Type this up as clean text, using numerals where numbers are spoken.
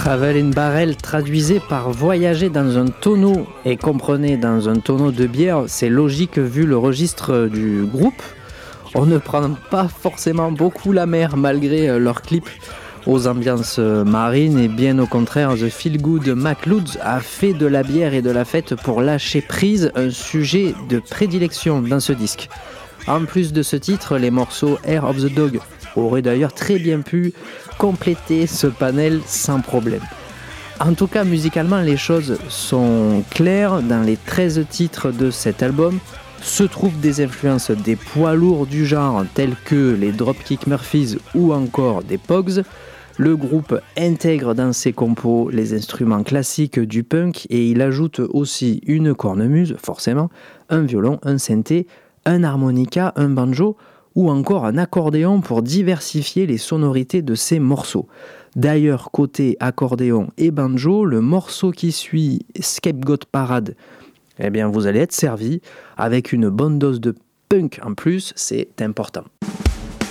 Travel in Barrel traduisait par voyager dans un tonneau et comprenez dans un tonneau de bière, c'est logique vu le registre du groupe. On ne prend pas forcément beaucoup la mer malgré leurs clips aux ambiances marines et bien au contraire, The Feel Good McLeod a fait de la bière et de la fête pour lâcher prise un sujet de prédilection dans ce disque. En plus de ce titre, les morceaux Hair of the Dog auraient d'ailleurs très bien pu compléter ce panel sans problème. En tout cas, musicalement, les choses sont claires. Dans les 13 titres de cet album se trouvent des influences des poids lourds du genre tels que les Dropkick Murphys ou encore des Pogs. Le groupe intègre dans ses compos les instruments classiques du punk et il ajoute aussi une cornemuse, forcément, un violon, un synthé, un harmonica, un banjo ou encore un accordéon pour diversifier les sonorités de ces morceaux. D'ailleurs, côté accordéon et banjo, le morceau qui suit, Scapegoat Parade, eh bien vous allez être servi avec une bonne dose de punk en plus, c'est important.